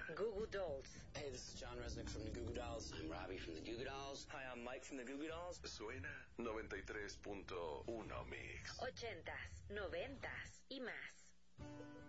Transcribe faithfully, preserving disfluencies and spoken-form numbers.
Goo Goo Dolls. Hey, this is John Resnick from the Goo Goo Dolls. I'm Robbie from the Goo Goo Dolls. Hi, I'm Mike from the Goo Goo Dolls. Suena noventa y tres punto uno Mix. Ochentas, noventas y más.